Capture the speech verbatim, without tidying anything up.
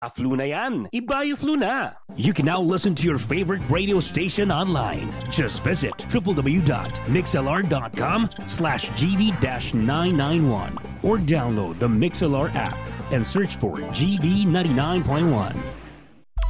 Flu na yan. Ibbio-flu na. You can now listen to your favorite radio station online. Just visit w w w dot mixlr dot com slash g v nine nine one or download the MixLR app and search for G V ninety-nine point one.